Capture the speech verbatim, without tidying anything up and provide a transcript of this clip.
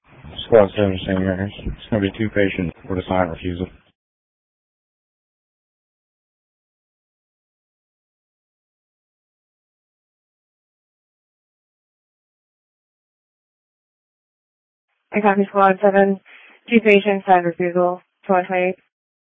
Squad seven, Saint Mary's. It's going to be two patients with a silent refusal. I copy Squad seven, two patients, silent refusal, twenty twenty-eight.